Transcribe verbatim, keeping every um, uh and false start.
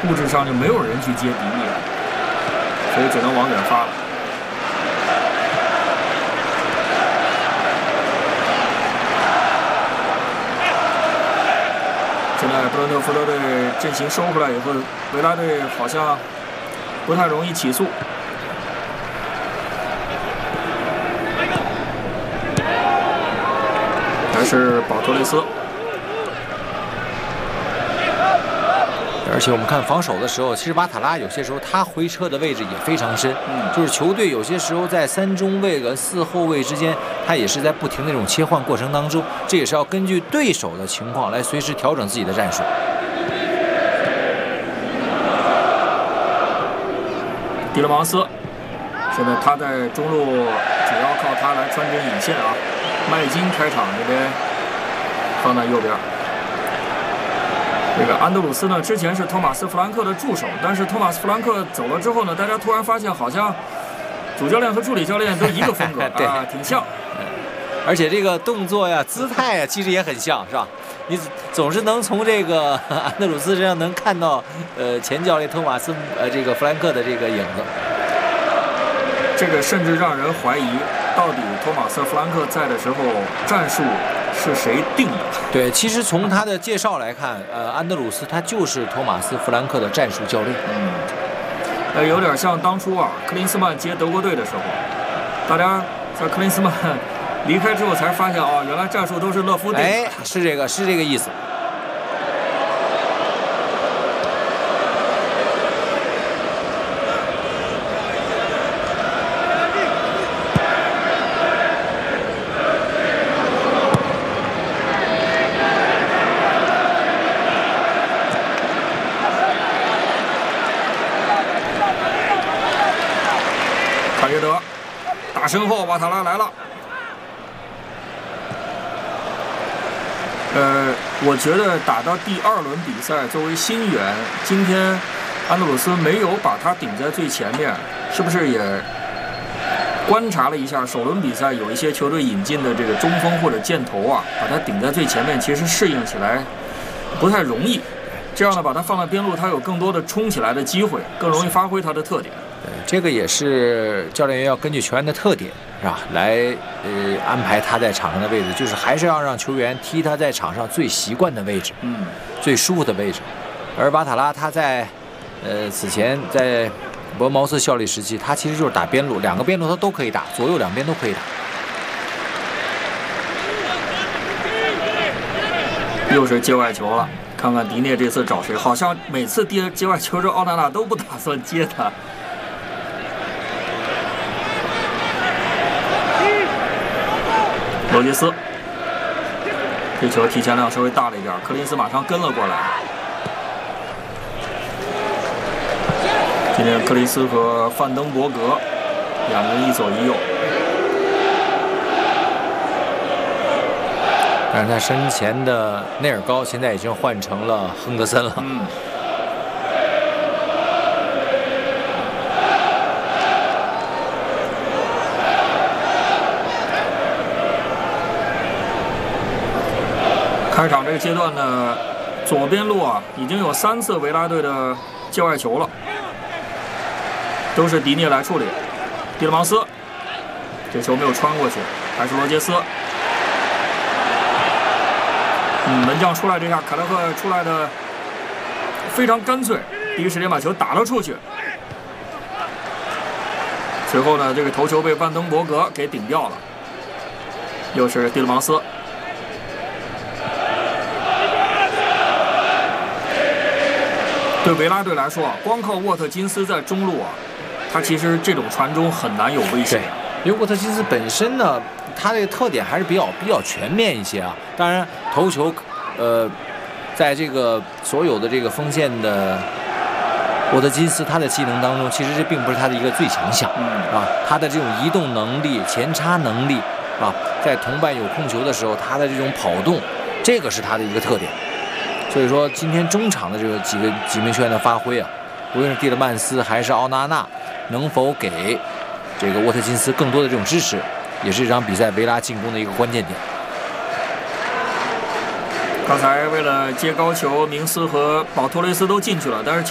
布置上就没有人去接迪尼了，所以只能往远发了。现在布伦特福德队阵型收回来以后，维拉队好像不太容易起速。还是保托雷斯。 而且我们看防守的时候，其实瓦塔拉有些时候他回撤的位置也非常深，嗯，就是球队有些时候在三中卫和四后卫之间，他也是在不停的这种切换过程当中，这也是要根据对手的情况来随时调整自己的战术。 迪勒芒斯，现在他在中路主要靠他来穿针引线啊。麦金开场这边放在右边。这个安德鲁斯呢，之前是托马斯·弗兰克的助手，但是托马斯·弗兰克走了之后呢，大家突然发现好像主教练和助理教练都一个风格啊，挺像。 而且这个动作呀、姿态呀，其实也很像，是吧？你总是能从这个安德鲁斯身上能看到，呃，前教练托马斯呃这个弗兰克的这个影子。 这个甚至让人怀疑，到底托马斯·弗兰克在的时候，战术是谁定的？ 对，其实从他的介绍来看，呃，安德鲁斯他就是托马斯·弗兰克的战术教练。 嗯，呃，有点像当初啊，克林斯曼接德国队的时候，大家在克林斯曼离开之后才发现哦，原来战术都是勒夫定的。 哎，是这个，是这个意思。 卡约德打身后，瓦塔拉来了。呃，我觉得打到第二轮比赛，作为新援，今天安德鲁斯没有把他顶在最前面，是不是也观察了一下首轮比赛有一些球队引进的这个中锋或者箭头啊，把他顶在最前面，其实适应起来不太容易。这样呢，把他放在边路，他有更多的冲起来的机会，更容易发挥他的特点。 对，这个也是教练员要根据球员的特点，是吧，来呃安排他在场上的位置，就是还是要让球员踢他在场上最习惯的位置， 嗯， 最舒服的位置。而瓦塔拉他在呃此前在伯恩茅斯效力时期，他其实就是打边路，两个边路他都可以打，左右两边都可以打。 又是界外球了，看看迪涅这次找谁？好像每次接界外球，这奥纳纳都不打算接他。罗杰斯，这球提前量稍微大了一点，柯林斯马上跟了过来。今天克里斯和范登伯格两人一左一右， 但是他身前的内尔高现在已经换成了亨德森了。 嗯。开场这个阶段呢，左边路啊已经有三次维拉队的界外球了，都是迪涅来处理。蒂勒芒斯，这球没有穿过去，还是罗杰斯。嗯，门将出来这下，凯勒克出来的非常干脆，第一时间把球打了出去。随后呢，这个头球被范登伯格给顶掉了，又是蒂勒芒斯。对维拉队来说啊，光靠沃特金斯在中路啊，他其实这种传中很难有威胁。 因为沃特金斯本身呢，他这个特点还是比较比较全面一些啊。当然，头球，呃，在这个所有的这个锋线的沃特金斯他的技能当中，其实这并不是他的一个最强项， 嗯啊，他的这种移动能力、前插能力啊，在同伴有控球的时候，他的这种跑动，这个是他的一个特点。所以说，今天中场的这个几个几名球员的发挥啊，无论是蒂勒曼斯还是奥纳纳，能否给这个沃特金斯更多的这种支持，也是这场比赛维拉进攻的一个关键点。 刚才为了接高球，明斯和保托雷斯都进去了，但是